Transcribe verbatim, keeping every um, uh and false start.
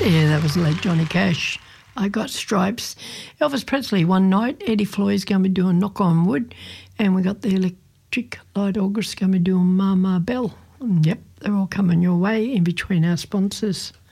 Yeah, that was late Johnny Cash. I Got Stripes. Elvis Presley one night. Eddie Floyd's going to be doing Knock on Wood. And we got the Electric Light Orchestra going to be doing Mama Bell. And yep, they're all coming your way in between our sponsors.